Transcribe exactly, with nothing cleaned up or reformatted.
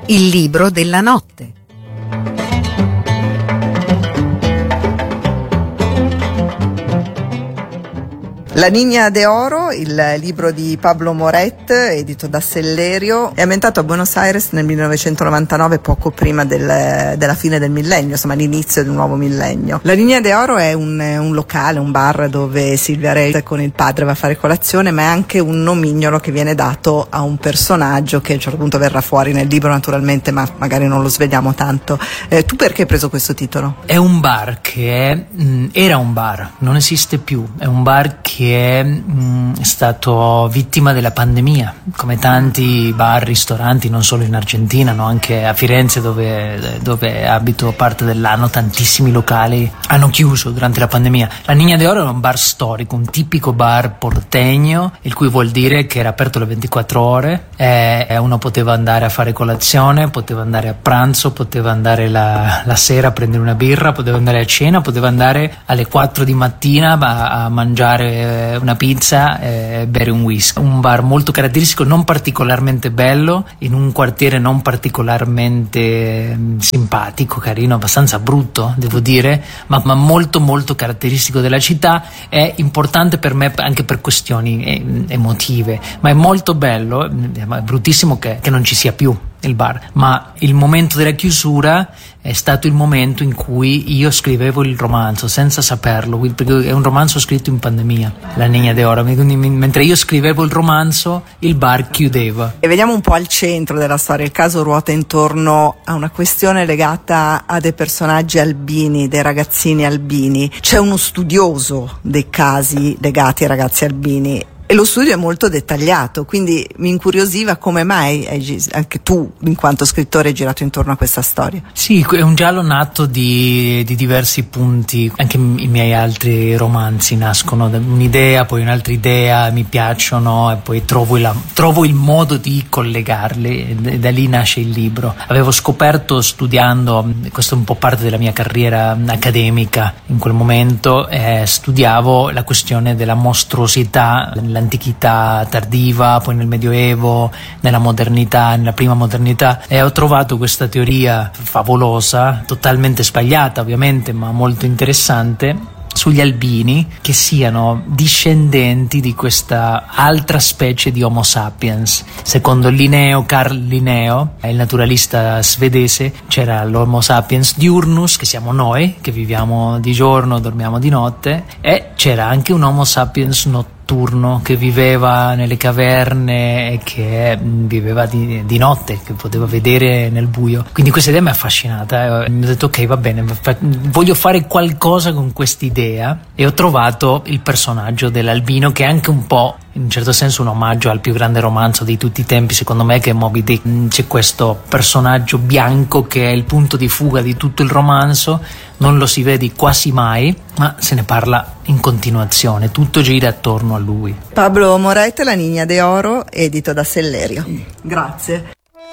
Il libro della notte. La Niña de Oro, il libro di Pablo Moret, edito da Sellerio, è ambientato a Buenos Aires nel millenovecentonovantanove, poco prima del, della fine del millennio, insomma l'inizio di un nuovo millennio. La Niña de Oro è un, un locale, un bar dove Silvia Rey con il padre va a fare colazione, ma è anche un nomignolo che viene dato a un personaggio che a un certo punto verrà fuori nel libro naturalmente, ma magari non lo sveliamo tanto. Eh, tu perché hai preso questo titolo? È un bar che è, mh, era un bar, non esiste più, è un bar che è mh, stato vittima della pandemia, come tanti bar, ristoranti, non solo in Argentina, no? Anche a Firenze dove, dove abito parte dell'anno, tantissimi locali hanno chiuso durante la pandemia. La Niña de Oro è un bar storico, un tipico bar porteño, il cui vuol dire che era aperto le ventiquattro ore, e uno poteva andare a fare colazione, poteva andare a pranzo, poteva andare la, la sera a prendere una birra, poteva andare a cena, poteva andare alle quattro di mattina a, a mangiare una pizza e bere un whisky. Un bar molto caratteristico, non particolarmente bello, in un quartiere non particolarmente simpatico, carino, abbastanza brutto devo dire, ma, ma molto molto caratteristico della città. È importante per me anche per questioni emotive, ma è molto bello, è bruttissimo che, che non ci sia più il bar, ma il momento della chiusura è stato il momento in cui io scrivevo il romanzo senza saperlo, perché è un romanzo scritto in pandemia, La Niña de Oro, quindi mentre io scrivevo il romanzo il bar chiudeva. E veniamo un po' al centro della storia. Il caso ruota intorno a una questione legata a dei personaggi albini, dei ragazzini albini. C'è uno studioso dei casi legati ai ragazzi albini e lo studio è molto dettagliato, quindi mi incuriosiva come mai hai, anche tu in quanto scrittore hai girato intorno a questa storia. Sì, è un giallo nato di, di diversi punti, anche i miei altri romanzi nascono da un'idea, poi un'altra idea, mi piacciono e poi trovo il, trovo il modo di collegarli e da lì nasce il libro. Avevo scoperto studiando, questo è un po' parte della mia carriera accademica in quel momento, eh, studiavo la questione della mostruosità nell'antichità tardiva, poi nel Medioevo, nella modernità, nella prima modernità, e ho trovato questa teoria favolosa, totalmente sbagliata ovviamente, ma molto interessante, sugli albini che siano discendenti di questa altra specie di Homo sapiens. Secondo Linneo, Carl Linneo, il naturalista svedese, c'era l'Homo sapiens diurnus, che siamo noi, che viviamo di giorno, dormiamo di notte, e c'era anche un Homo sapiens notturno che viveva nelle caverne e che viveva di, di notte, che poteva vedere nel buio. Quindi questa idea mi ha affascinata e mi ho detto ok, va bene, voglio fare qualcosa con quest'idea, e ho trovato il personaggio dell'albino, che è anche un po' in un certo senso un omaggio al più grande romanzo di tutti i tempi secondo me, che è Moby Dick. C'è questo personaggio bianco che è il punto di fuga di tutto il romanzo, non lo si vede quasi mai, ma se ne parla in continuazione, tutto gira attorno a lui. Pablo Moret, La Niña de Oro, edito da Sellerio. Grazie.